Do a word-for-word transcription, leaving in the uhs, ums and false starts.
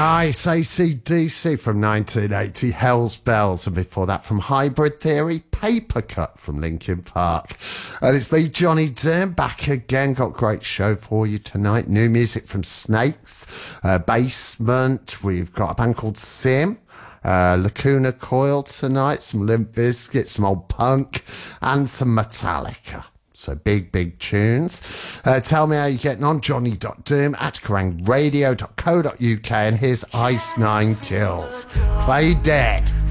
Nice. A C D C from nineteen eighty, Hell's Bells, and before that from Hybrid Theory, Paper Cut from Linkin Park. And it's me, Johnny Dean, back again. Got a great show for you tonight. New music from Snakes, uh, Basement. We've got a band called Sim. Uh, Lacuna Coil tonight, some Limp Bizkit, some old punk, and some Metallica. So big, big tunes. Uh, tell me how you're getting on. Johnny dot doom at kerrang radio dot co dot uk, and here's Ice Nine Kills. Play Dead.